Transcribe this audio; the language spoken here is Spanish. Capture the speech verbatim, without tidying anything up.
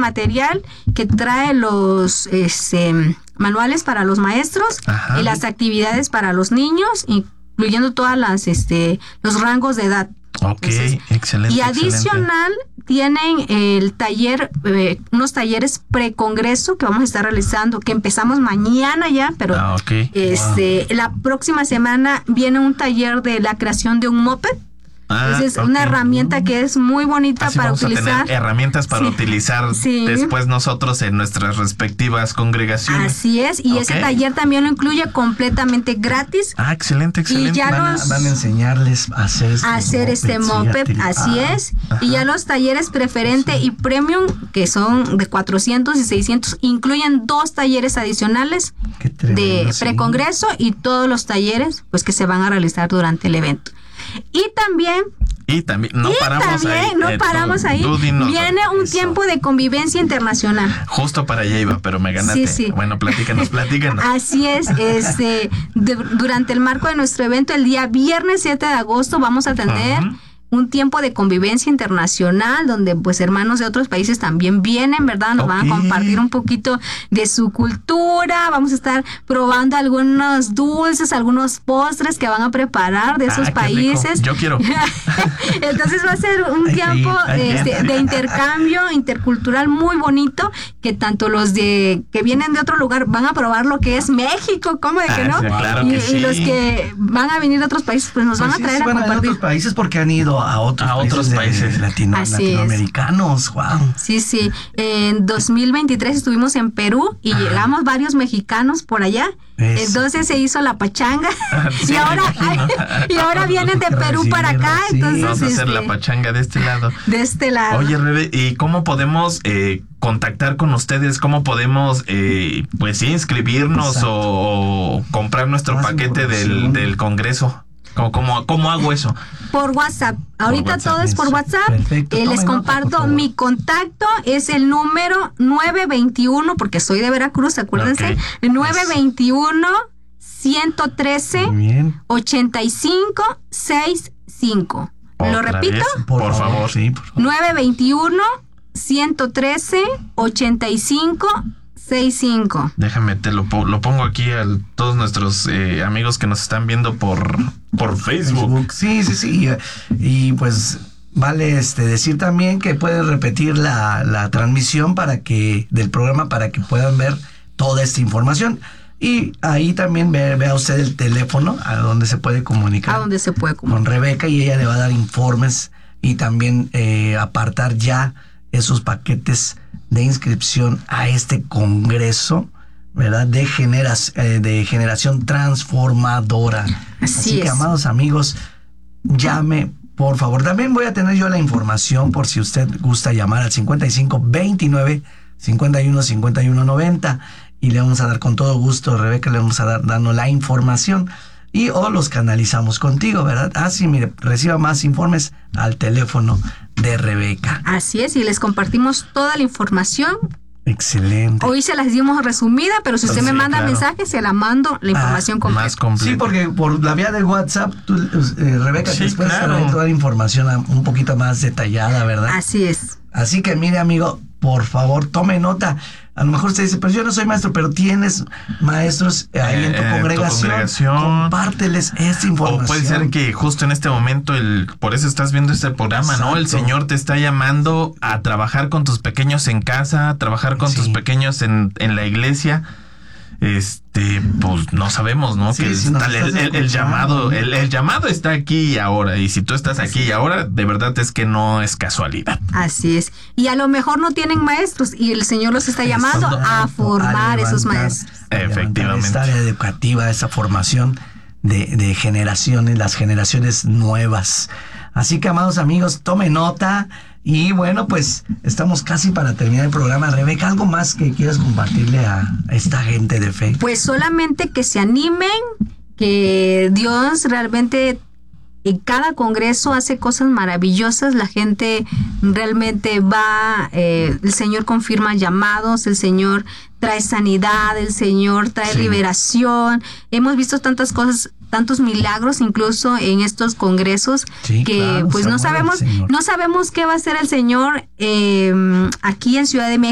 material que trae los este, manuales para los maestros. Ajá. Y las actividades para los niños, incluyendo todas las este los rangos de edad. Ok, Entonces, excelente. Y adicional excelente. tienen el taller, eh, unos talleres pre-congreso que vamos a estar realizando, que empezamos mañana ya, pero ah, okay. este wow. la próxima semana viene un taller de la creación de un moped. Ah, Esa es okay. una herramienta que es muy bonita Así para vamos utilizar. A tener herramientas para sí. utilizar sí. después nosotros en nuestras respectivas congregaciones. Así es, y okay. ese taller también lo incluye completamente gratis. Ah, excelente, excelente. Y ya van, los, a, van a enseñarles a hacer este a hacer moped, este moped, sí, así ah, es. Ajá. Y ya los talleres preferente sí. y premium, que son de cuatrocientos y seiscientos, incluyen dos talleres adicionales tremendo, de sí. precongreso y todos los talleres pues que se van a realizar durante el evento. Y también y también no y paramos también, ahí no eh, paramos tú, ahí tú viene un eso. tiempo de convivencia internacional. Justo para allá iba, pero me ganaste. Sí, sí. Bueno, platícanos, platícanos. Así es, este de, durante el marco de nuestro evento el día viernes siete de agosto vamos a tener uh-huh. un tiempo de convivencia internacional donde pues hermanos de otros países también vienen, ¿verdad? Nos okay. van a compartir un poquito de su cultura, vamos a estar probando algunos dulces, algunos postres que van a preparar de esos ah, países. Yo quiero. Entonces va a ser un hay tiempo ir, este, de intercambio intercultural muy bonito, que tanto los de que vienen de otro lugar van a probar lo que es México, ¿cómo de que ah, no? Sí, claro y, que sí. y los que van a venir de otros países pues nos pues van sí, a traer sí, a van compartir. A otros países porque han ido a otros a países, otros países latino, latinoamericanos. Es. Wow. Sí, sí. En dos mil veintitrés estuvimos en Perú y Ajá. llegamos varios mexicanos por allá. Eso. Entonces se hizo la pachanga sí, y ahora ay, y ahora vienen de Perú para acá. Sí. Entonces vamos a hacer este, la pachanga de este lado. De este lado. Oye, Rebe, ¿y cómo podemos eh, contactar con ustedes? ¿Cómo podemos eh, pues sí, inscribirnos o, o comprar nuestro Más paquete del, del congreso? ¿Cómo, cómo, ¿Cómo hago eso? Por WhatsApp. Ahorita por WhatsApp, todo es por WhatsApp. Perfecto. Eh, les comparto nota, mi contacto. Es el número nueve veintiuno, porque soy de Veracruz, acuérdense. Okay. nueve veintiuno, ciento trece, ochenta y cinco, sesenta y cinco. ¿Lo repito? Vez, por, por favor, sí. Por favor. nueve veintiuno, ciento trece, ochenta y cinco, sesenta y cinco. Déjame, te lo, lo pongo aquí a todos nuestros eh, amigos que nos están viendo por, por Facebook. Facebook. Sí, sí, sí. Y pues vale este decir también que pueden repetir la, la transmisión para que del programa para que puedan ver toda esta información. Y ahí también ve, vea usted el teléfono a donde se puede comunicar. A donde se puede comunicar. Con Rebeca y ella le va a dar informes y también eh, apartar ya esos paquetes de inscripción a este congreso, ¿verdad? De, generas, eh, de generación transformadora. Así, Así que, es. amados amigos, llame, por favor. También voy a tener yo la información por si usted gusta llamar al cincuenta y cinco veintinueve cincuenta y uno cincuenta y uno noventa y le vamos a dar con todo gusto, Rebeca, le vamos a dar dando la información y o los canalizamos contigo, ¿verdad? Ah, sí, mire, reciba más informes al teléfono de Rebeca. Así es, y les compartimos toda la información. Excelente. Hoy se las dimos resumida, pero si usted sí, me manda claro. mensaje, se la mando la información ah, completa. Más completa. Sí, porque por la vía de WhatsApp, tú, eh, Rebeca, sí, después claro. trae toda la información un poquito más detallada, ¿verdad? Así es. Así que, mire, amigo, por favor, tome nota. A lo mejor usted dice, pero yo no soy maestro, pero tienes maestros ahí eh, en tu congregación. Tu congregación. Compárteles esta información. O puede ser que justo en este momento, el por eso estás viendo este programa, Exacto. ¿no? El Señor te está llamando a trabajar con tus pequeños en casa, a trabajar con sí. tus pequeños en, en la iglesia. Este, pues no sabemos, ¿no? Sí, que sí, está, el, el, el llamado, el, el llamado está aquí y ahora. Y si tú estás aquí y ahora, de verdad es que no es casualidad. Así es. Y a lo mejor no tienen maestros y el Señor los está llamando Exacto. a formar a esos maestros. Efectivamente. Esta área educativa, esa formación de, de generaciones, las generaciones nuevas. Así que, amados amigos, tome nota. Y bueno, pues estamos casi para terminar el programa. Rebeca, ¿algo más que quieras compartirle a esta gente de fe? Pues solamente que se animen, que Dios realmente en cada congreso hace cosas maravillosas. La gente realmente va, eh, el Señor confirma llamados, el Señor trae sanidad, el Señor trae sí. liberación. Hemos visto tantas cosas, tantos milagros incluso en estos congresos sí, que claro, pues no sabemos no sabemos qué va a hacer el Señor eh, aquí en Ciudad de México.